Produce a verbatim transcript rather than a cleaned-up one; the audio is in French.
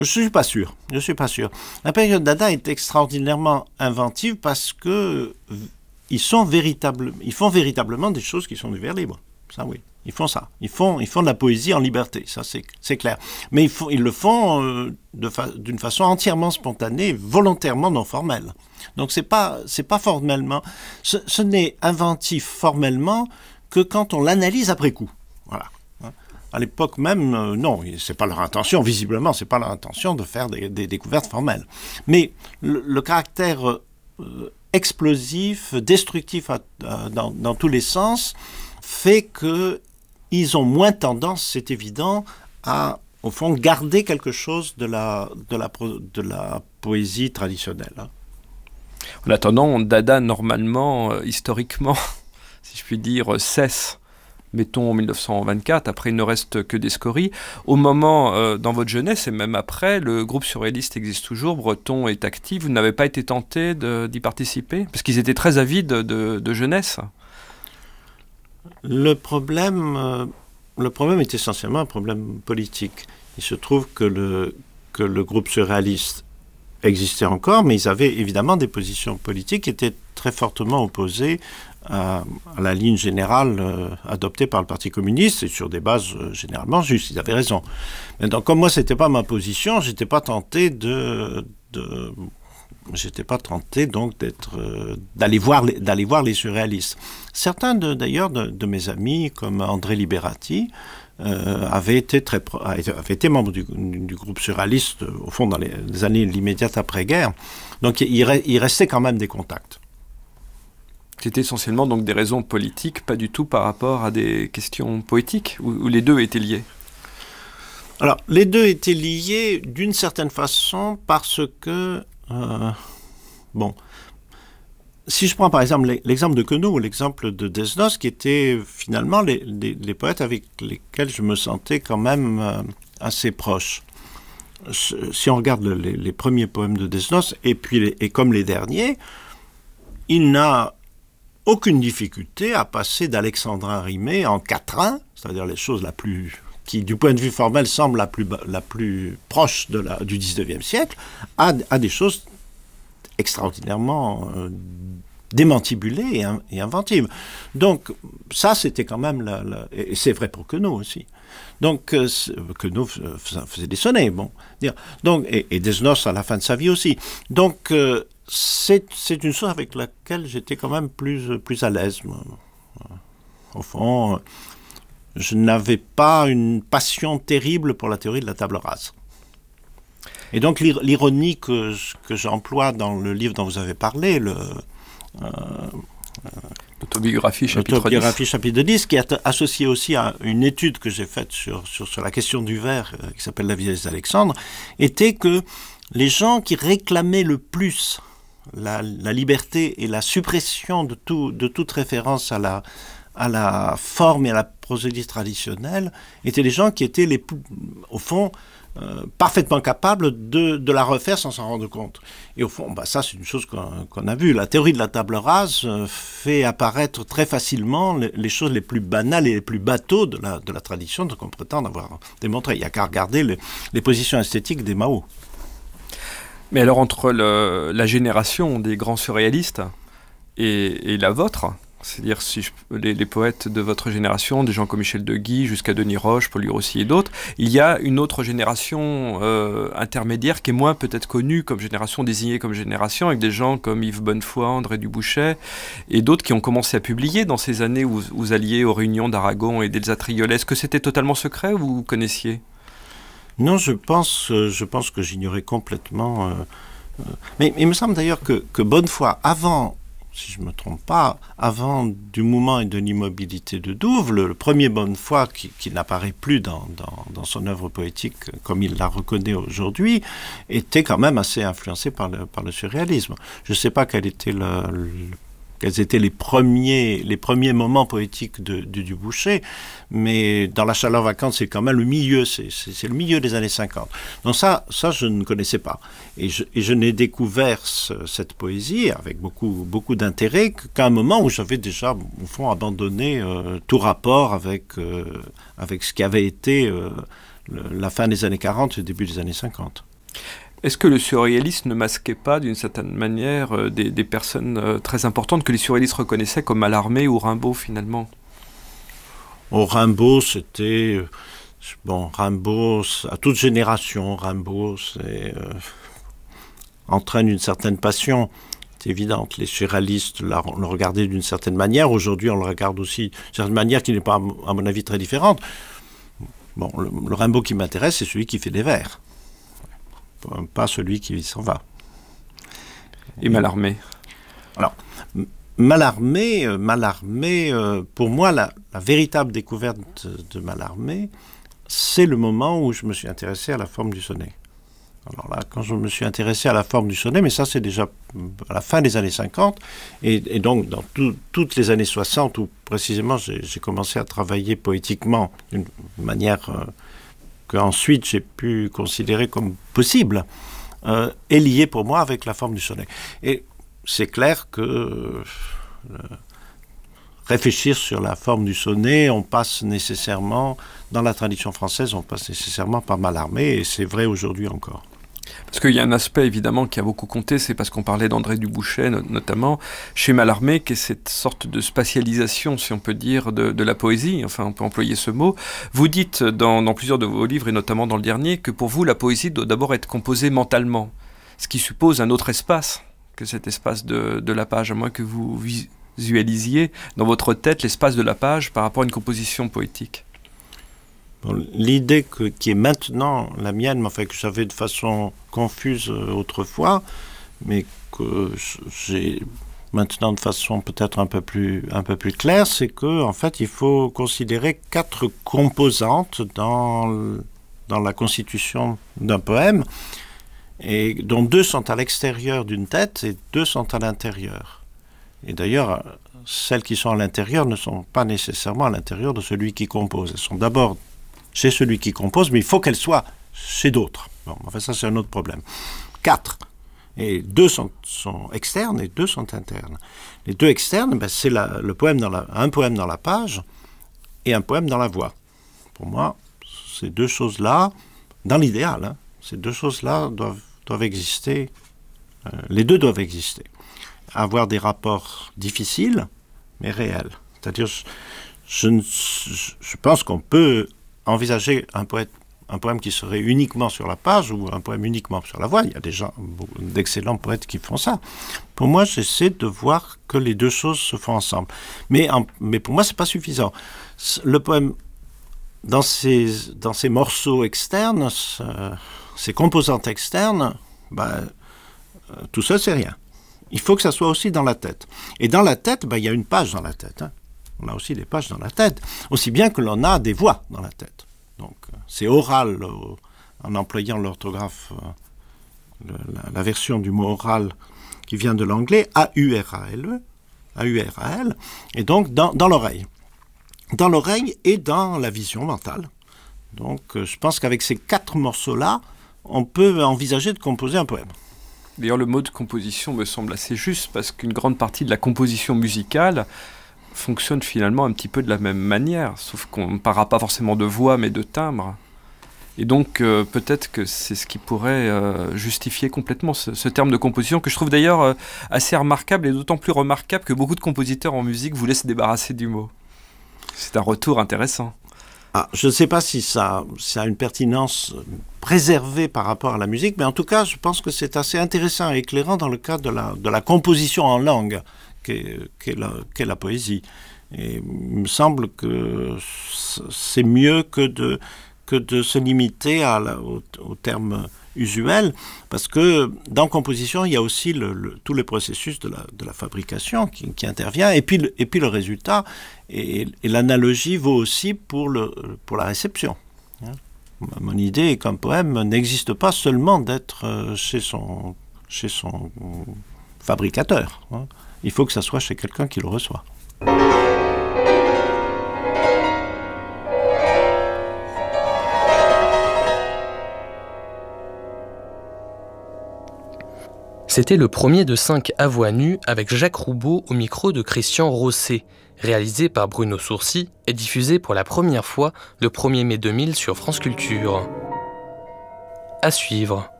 Je suis pas sûr. Je suis pas sûr. La période Dada est extraordinairement inventive parce que ils sont véritables, ils font véritablement des choses qui sont du vers libre. Ça, oui. Ils font ça. Ils font, ils font de la poésie en liberté. Ça, c'est, c'est clair. Mais ils, font, ils le font euh, de fa- d'une façon entièrement spontanée, volontairement non formelle. Donc, c'est pas, c'est pas formellement. Ce, ce n'est inventif formellement que quand on l'analyse après coup. Voilà. À l'époque même, euh, non, c'est pas leur intention. Visiblement, c'est pas leur intention de faire des, des découvertes formelles. Mais le, le caractère euh, explosif, destructif à, à, dans, dans tous les sens, fait qu'ils ont moins tendance, c'est évident, à, au fond, garder quelque chose de la, de la, de la poésie traditionnelle. Hein. En attendant, Dada, normalement, euh, historiquement, si je puis dire, cesse. Mettons en dix-neuf cent vingt-quatre, après il ne reste que des scories. Au moment, euh, dans votre jeunesse, et même après, le groupe surréaliste existe toujours, Breton est actif. Vous n'avez pas été tenté de, d'y participer? Parce qu'ils étaient très avides de, de, de jeunesse. Le problème, euh, le problème est essentiellement un problème politique. Il se trouve que le, que le groupe surréaliste existait encore, mais ils avaient évidemment des positions politiques qui étaient très fortement opposées à, à la ligne générale euh, adoptée par le Parti communiste et sur des bases euh, généralement justes. Ils avaient raison. Maintenant, comme moi, c'était pas ma position, j'étais pas tenté de, de j'étais pas tenté donc d'être euh, d'aller voir les, d'aller voir les surréalistes. Certains de, d'ailleurs de, de mes amis comme André Liberati euh, avaient été très avaient été membres du, du groupe surréaliste euh, au fond dans les, les années l'immédiate après-guerre. Donc il, il restait quand même des contacts. C'était essentiellement donc des raisons politiques, pas du tout par rapport à des questions poétiques, où, où les deux étaient liés. Alors les deux étaient liés d'une certaine façon parce que Euh, bon, si je prends par exemple l'exemple de Queneau ou l'exemple de Desnos, qui étaient finalement les, les, les poètes avec lesquels je me sentais quand même euh, assez proche. Si on regarde le, les, les premiers poèmes de Desnos, et puis les, et comme les derniers, il n'a aucune difficulté à passer d'alexandrin rimé en quatrain, c'est-à-dire les choses la plus... qui, du point de vue formel, semble la plus, la plus proche de la, du dix-neuvième siècle, à, à des choses extraordinairement euh, démantibulées et, et inventives. Donc, ça, c'était quand même... La, la, et c'est vrai pour Queneau aussi. Donc, euh, Queneau faisait des sonnets, bon. Donc, et, et Desnos à la fin de sa vie aussi. Donc, euh, c'est, c'est une chose avec laquelle j'étais quand même plus, plus à l'aise. Moi. Au fond... je n'avais pas une passion terrible pour la théorie de la table rase. Et donc l'ironie que, que j'emploie dans le livre dont vous avez parlé, le, euh, l'autobiographie chapitre l'autobiographie chapitre dix, qui est associée aussi à une étude que j'ai faite sur, sur, sur la question du vers, euh, qui s'appelle La vieillesse d'Alexandre, était que les gens qui réclamaient le plus la, la liberté et la suppression de, tout, de toute référence à la à la forme et à la prosodie traditionnelle, étaient les gens qui étaient, les plus, au fond, euh, parfaitement capables de, de la refaire sans s'en rendre compte. Et au fond, bah, ça, c'est une chose qu'on, qu'on a vue. La théorie de la table rase euh, fait apparaître très facilement les, les choses les plus banales et les plus bateaux de la, de la tradition qu'on prétend avoir démontré. Il n'y a qu'à regarder les, les positions esthétiques des Mao. Mais alors, entre le, la génération des grands surréalistes et, et la vôtre, c'est-à-dire si je, les, les poètes de votre génération, des gens comme Michel de Guy jusqu'à Denis Roche, Paul Lurossi et d'autres, il y a une autre génération euh, intermédiaire qui est moins peut-être connue comme génération, désignée comme génération, avec des gens comme Yves Bonnefoy, André Dubouchet et d'autres qui ont commencé à publier dans ces années où vous alliez aux réunions d'Aragon et d'Elsa Triolet. Est-ce que c'était totalement secret ou vous, vous connaissiez? Non, je pense, euh, je pense que j'ignorais complètement. Euh, euh, mais il me semble d'ailleurs que, que Bonnefoy, avant... si je ne me trompe pas, avant du mouvement et de l'immobilité de Douve, le, le premier Bonnefoy qui, qui n'apparaît plus dans, dans, dans son œuvre poétique comme il la reconnaît aujourd'hui, était quand même assez influencé par le, par le surréalisme. Je ne sais pas quel était le, le, quels étaient les premiers, les premiers moments poétiques de, de Dubouchet, mais dans La chaleur vacante, c'est quand même le milieu, c'est, c'est, c'est le milieu des années cinquante. Donc ça, ça je ne connaissais pas. Et je, et je n'ai découvert ce, cette poésie avec beaucoup, beaucoup d'intérêt qu'à un moment où j'avais déjà, au fond, abandonné euh, tout rapport avec, euh, avec ce qui avait été euh, le, la fin des années quarante et le début des années cinquante. Est-ce que le surréalisme ne masquait pas, d'une certaine manière, euh, des, des personnes euh, très importantes que les surréalistes reconnaissaient comme Mallarmé ou Rimbaud, finalement? Au Rimbaud, c'était... euh, Bon, Rimbaud, c'est- à toute génération, Rimbaud, c'est... euh, entraîne une certaine passion. C'est évident. Les surréalistes la- le regardaient d'une certaine manière. Aujourd'hui, on le regarde aussi d'une certaine manière qui n'est pas, à mon à mon avis, très différente. Bon, le, le Rimbaud qui m'intéresse, c'est celui qui fait des vers, pas celui qui s'en va. Et Mallarmé? Alors, M- Mallarmé, euh, Mallarmé, euh, pour moi, la, la véritable découverte de, de Mallarmé, c'est le moment où je me suis intéressé à la forme du sonnet. Alors là, quand je me suis intéressé à la forme du sonnet, mais ça c'est déjà à la fin des années cinquante, et, et donc dans tout- toutes les années soixante, où précisément j'ai j'ai commencé à travailler poétiquement d'une manière euh, qu'ensuite j'ai pu considérer comme possible, euh, est liée pour moi avec la forme du sonnet. Et c'est clair que euh, réfléchir sur la forme du sonnet, on passe nécessairement, dans la tradition française, on passe nécessairement par Mallarmé, et c'est vrai aujourd'hui encore. Parce qu'il y a un aspect évidemment qui a beaucoup compté, c'est parce qu'on parlait d'André Dubouchet no- notamment, chez Mallarmé, qui est cette sorte de spatialisation, si on peut dire, de, de la poésie, enfin on peut employer ce mot. Vous dites dans, dans plusieurs de vos livres, et notamment dans le dernier, que pour vous la poésie doit d'abord être composée mentalement, ce qui suppose un autre espace que cet espace de, de la page, à moins que vous visualisiez dans votre tête l'espace de la page par rapport à une composition poétique. Bon, l'idée que- qui est maintenant la mienne, mais enfin que j'avais de façon confuse euh, autrefois, mais que j- j'ai maintenant de façon peut-être un peu plus un peu plus claire, c'est que en fait il faut considérer quatre composantes dans le- dans la constitution d'un poème, et dont deux sont à l'extérieur d'une tête et deux sont à l'intérieur. Et d'ailleurs, euh, celles qui sont à l'intérieur ne sont pas nécessairement à l'intérieur de celui qui compose. Elles sont d'abord chez celui qui compose, mais il faut qu'elle soit chez d'autres. Bon, enfin, ça, c'est un autre problème. Quatre. Et deux sont, sont externes et deux sont internes. Les deux externes, ben, c'est la, le poème dans la, un poème dans la page et un poème dans la voix. Pour moi, ces deux choses-là, dans l'idéal, hein, ces deux choses-là doivent, doivent exister. Euh, les deux doivent exister. Avoir des rapports difficiles, mais réels. C'est-à-dire, je, je, ne- je- je pense qu'on peut envisager un, poète, un poème qui serait uniquement sur la page ou un poème uniquement sur la voix. Il y a des gens, beaucoup d'excellents poètes qui font ça. Pour moi, j'essaie de voir que les deux choses se font ensemble. Mais, en, mais pour moi, c'est pas suffisant. Le poème, dans ses, dans ses morceaux externes, ce- ses composantes externes, ben, euh, tout ça, c'est rien. Il faut que ça soit aussi dans la tête. Et dans la tête, ben, il y a une page dans la tête, hein. On a aussi des pages dans la tête, aussi bien que l'on a des voix dans la tête. Donc, euh, c'est oral, euh, en employant l'orthographe, euh, le- la, la version du mot oral qui vient de l'anglais, A U R A L E, A U R A L, et donc dans, dans l'oreille. Dans l'oreille et dans la vision mentale. Donc, euh, je pense qu'avec ces quatre morceaux-là, on peut envisager de composer un poème. D'ailleurs, le mot de composition me semble assez juste, parce qu'une grande partie de la composition musicale fonctionne finalement un petit peu de la même manière, sauf qu'on ne parlera pas forcément de voix, mais de timbre. Et donc, euh, peut-être que c'est ce qui pourrait euh, justifier complètement ce, ce terme de composition, que je trouve d'ailleurs euh, assez remarquable, et d'autant plus remarquable que beaucoup de compositeurs en musique voulaient se débarrasser du mot. C'est un retour intéressant. Ah, je ne sais pas si ça, ça a une pertinence préservée par rapport à la musique, mais en tout cas, je pense que c'est assez intéressant et éclairant dans le cas de la, de la composition en langue, qu'est, qu'est, la, qu'est la poésie. Et il me semble que c'est mieux que de, que de se limiter à la, au, au terme usuel, parce que dans composition, il y a aussi le, le, tout le processus de la, de la fabrication qui, qui intervient, et puis le, et puis le résultat, et, et l'analogie vaut aussi pour, le, pour la réception. Mon idée est qu'un poème n'existe pas seulement d'être chez son, chez son fabricateur. Il faut que ça soit chez quelqu'un qui le reçoit. C'était le premier de cinq à voix nue avec Jacques Roubaud au micro de Christian Rosset, réalisé par Bruno Sourcy et diffusé pour la première fois le premier mai deux mille sur France Culture. À suivre.